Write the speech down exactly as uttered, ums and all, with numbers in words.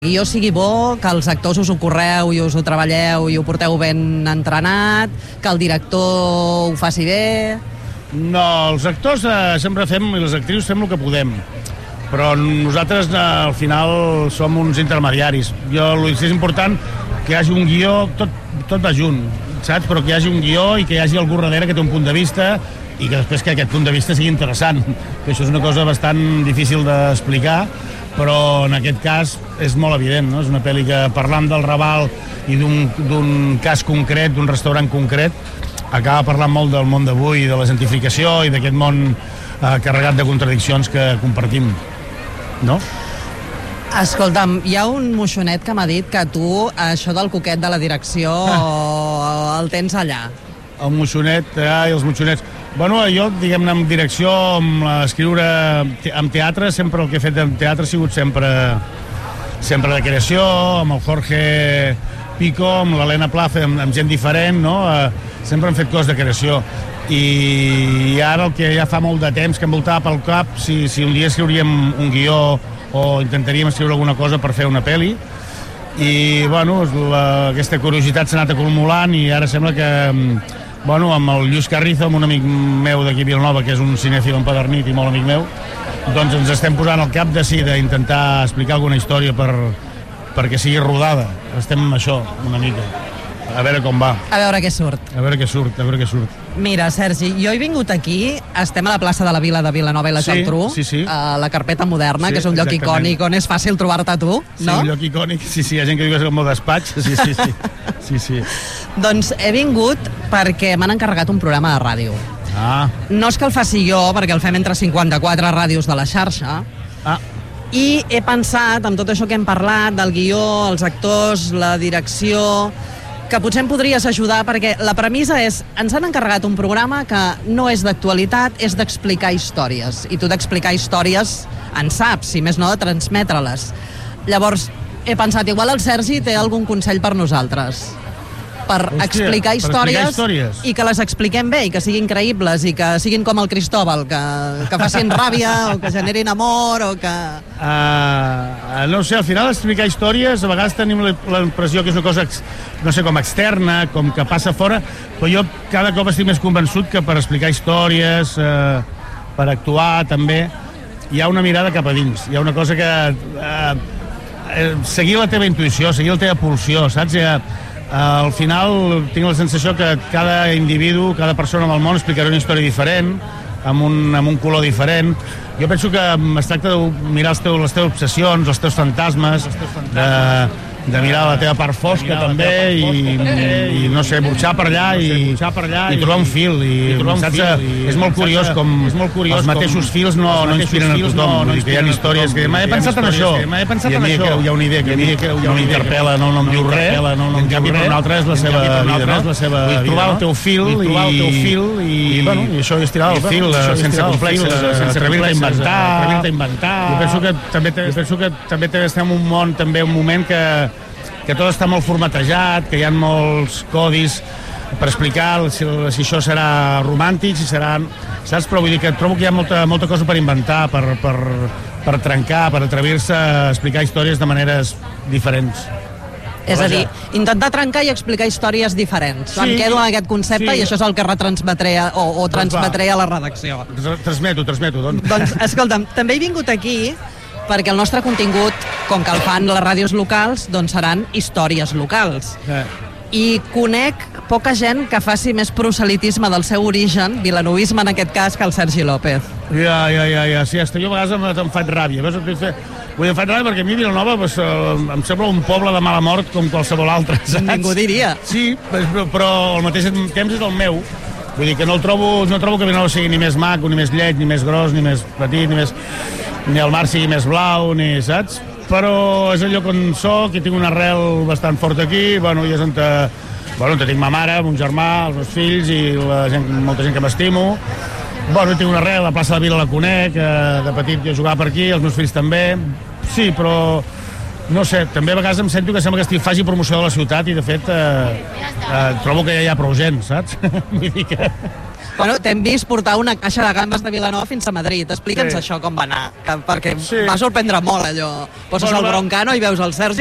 guió sigui bo, que els actors us ho correu i us ho treballeu i ho porteu ben entrenat, que el director ho faci bé... No, els actors eh, sempre fem, i les actrius fem el que podem, però nosaltres eh, al final som uns intermediaris. Jo, el que és important que hi hagi un guió, tot, tot va junt, saps? Però que hi hagi un guió i que hi hagi algú darrere que té un punt de vista i que després que aquest punt de vista sigui interessant, que això és una cosa bastant difícil d'explicar, però en aquest cas és molt evident, no? És una pel·li que, parlant del Raval i d'un cas concret, d'un restaurant concret, acaba parlant molt del món d'avui, de la gentrificació i d'aquest món eh, carregat de contradiccions que compartim, no? Escolta'm, hi ha un moixonet que m'ha dit que tu, això del coquet de la direcció, ah. el tens allà. El moixonet, ah, i els moixonets. Bueno, jo, diguem-ne, amb direcció, amb escriure, amb teatre, sempre el que he fet en teatre ha sigut sempre, sempre de creació, amb el Jorge Pico, amb l'Helena Plaza, amb, amb gent diferent, no? Eh, sempre hem fet coses de creació. I, I ara el que ja fa molt de temps que em voltava pel cap, si, si un dia escriuríem un guió o intentaríem escriure alguna cosa per fer una pel·li, i, bueno, la, aquesta curiositat s'ha anat acumulant i ara sembla que... Bueno, amb el Lluís Carrizo, amb un amic meu d'aquí a Vilanova, que és un cinèfil empadernit i molt amic meu, doncs ens estem posant al cap de sí d'intentar explicar alguna història per, perquè sigui rodada. Estem amb això, una mica. A veure com va. A veure què surt. A veure què surt, a veure què surt. Mira, Sergi, jo he vingut aquí, estem a la plaça de la Vila de Vilanova i la sí, Geltrú, sí, sí. a la Carpeta Moderna, sí, que és un lloc exactament. icònic on és fàcil trobar-te tu, sí, no? Sí, un lloc icònic, sí, sí, hi ha gent que diu que és el meu despatx, sí, sí, sí. sí, sí. Doncs he vingut perquè m'han encarregat un programa de ràdio. Ah. No és que el faci jo, perquè el fem entre cinquanta-quatre ràdios de la xarxa, ah. i he pensat, amb tot això que hem parlat, del guió, els actors, la direcció, que potser em podries ajudar, perquè la premissa és, ens han encarregat un programa que no és d'actualitat, és d'explicar històries, i tu d'explicar històries en saps, si més no de transmetre-les. Llavors, he pensat, igual el Sergi té algun consell per nosaltres, per Hòstia, explicar històries, per explicar històries i que les expliquem bé, i que siguin creïbles, i que siguin com el Cristóbal, que, que facin ràbia, o que generin amor, o que... Uh, no sé, al final explicar històries, a vegades tenim la impressió que és una cosa, no sé, com externa, com que passa fora, però jo cada cop estic més convençut que per explicar històries, uh, per actuar també, hi ha una mirada cap a dins, hi ha una cosa que... Uh, seguir la teva intuïció, seguir la teva pulsió, saps? Ja, al final tinc la sensació que cada individu, cada persona del món explicarà una història diferent, amb un, amb un color diferent. Jo penso que es tracta de mirar els teus, les teves obsessions, els teus fantasmes, de, de mirar la teva part fosca també i, i, i no sé, burxar per allà i, i trobar un fil. I, saps? És molt curiós com els mateixos fils no, no inspiren a tothom. Hi ha històries que he pensat en això i a mi hi ha una idea que a mi no m'interpel·la, no em diu res, en canvi per un altre és la seva vida, no? Vull trobar el teu fil i això és tirar el fil sense complexes, sense rebir-te a inventar, inventar. Jo penso que també, penso que també estem en un món, també un moment que, que tot està molt formatejat, que hi ha molts codis per explicar si, si això serà romàntic, si serà... Saps? Però vull dir que trobo que hi ha molta, molta cosa per inventar, per, per, per trencar, per atrevir-se a explicar històries de maneres diferents. És a dir, intentar trencar i explicar històries diferents. Sí, em quedo en aquest concepte sí. I això és el que retransmetré o, o transmetré a la redacció. Transmeto, transmeto. Doncs, doncs escolta'm, també he vingut aquí perquè el nostre contingut, com que el fan les ràdios locals, doncs seran històries locals. Eh. I conec poca gent que faci més proselitisme del seu origen, vilanovisme en aquest cas, que el Sergi López. Ja, ja, ja, ja. Sí, hasta jo a vegades em, em faig ràbia. Ves, vull dir, em faig ràbia perquè a mi Vilanova pues, em sembla un poble de mala mort com qualsevol altre, saps? Ningú diria. Sí, però, però al mateix temps és el meu. Vull dir que no el trobo, no trobo que Vilanova sigui ni més maco, ni més lleig, ni més gros, ni més petit, ni més... ni el mar sigui més blau, ni, saps? Però és el lloc on soc i tinc una arrel bastant forta aquí, bueno, i és on, te, bueno, on te tinc ma mare, mon germà, els meus fills i la gent, molta gent que m'estimo. Bueno, tinc una arrel, la plaça de la Vila la conec, eh, de petit jo jugava per aquí, els meus fills també. Sí, però no sé, també a vegades em sento que sembla que estic faci promoció de la ciutat i de fet eh, eh, trobo que ja hi ha prou gent, saps? Vull dir que... Bueno, t'hem vist portar una caixa de gambes de Vilanova fins a Madrid. Explica'ns Sí. això com va anar, que, perquè Sí. va sorprendre molt allò. Poses Bueno, el va- Broncano i veus el Sergi